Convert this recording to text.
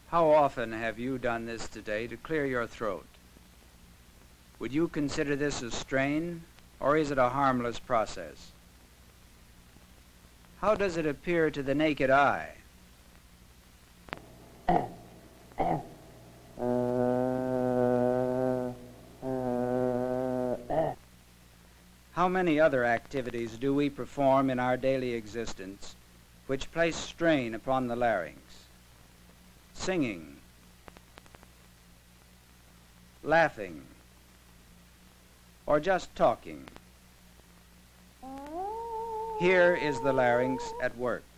How often have you done this today to clear your throat? Would you consider this a strain, or is it a harmless process? How does it appear to the naked eye? How many other activities do we perform in our daily existence which place strain upon the larynx? Singing, laughing, or just talking. Here is the larynx at work.